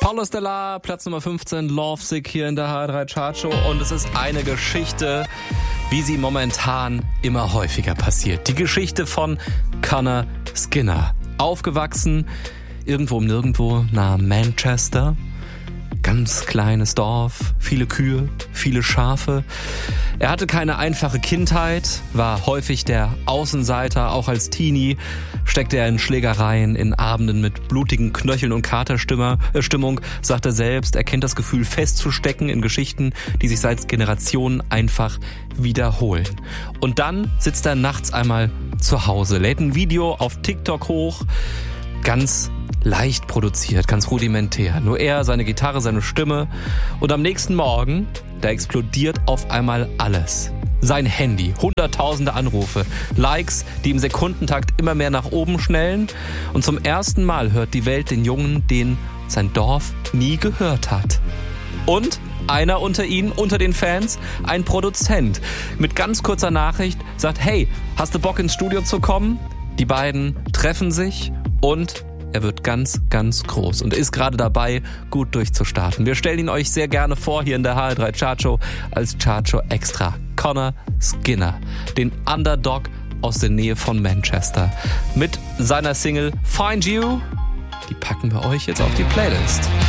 Paulo Stellar, Platz Nummer 15, Lovesick hier in der HR3 Chartshow. Und es ist eine Geschichte, wie sie momentan immer häufiger passiert. Die Geschichte von Conor Skinner. Aufgewachsen, irgendwo um nirgendwo, nahe Manchester. Ganz kleines Dorf, viele Kühe, viele Schafe. Er hatte keine einfache Kindheit, war häufig der Außenseiter. Auch als Teenie steckte er in Schlägereien, in Abenden mit blutigen Knöcheln und Katerstimmung, sagt er selbst. Er kennt das Gefühl, festzustecken in Geschichten, die sich seit Generationen einfach wiederholen. Und dann sitzt er nachts einmal zu Hause, lädt ein Video auf TikTok hoch, ganz leicht produziert, ganz rudimentär. Nur er, seine Gitarre, seine Stimme. Und am nächsten Morgen, da explodiert auf einmal alles. Sein Handy, hunderttausende Anrufe, Likes, die im Sekundentakt immer mehr nach oben schnellen. Und zum ersten Mal hört die Welt den Jungen, den sein Dorf nie gehört hat. Und einer unter ihnen, unter den Fans, ein Produzent. Mit ganz kurzer Nachricht sagt, hey, hast du Bock ins Studio zu kommen? Die beiden treffen sich und er wird ganz, ganz groß und ist gerade dabei, gut durchzustarten. Wir stellen ihn euch sehr gerne vor hier in der HR3 Chartshow als Chartshow Extra. Conor Skinner, den Underdog aus der Nähe von Manchester. Mit seiner Single Find You, die packen wir euch jetzt auf die Playlist.